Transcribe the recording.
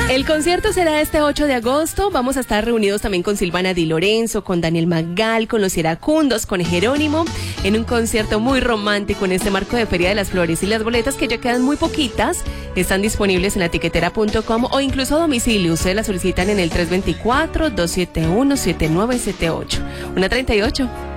El concierto será este 8 de agosto. Vamos a estar reunidos también con Silvana Di Lorenzo, con Daniel Magal, con Los Iracundos, con Jerónimo, en un concierto muy romántico en este marco de Feria de las Flores. Y las boletas, que ya quedan muy poquitas, están disponibles en latiquetera.com o incluso a domicilio. Ustedes las solicitan en el 324-271-7978. 1:38.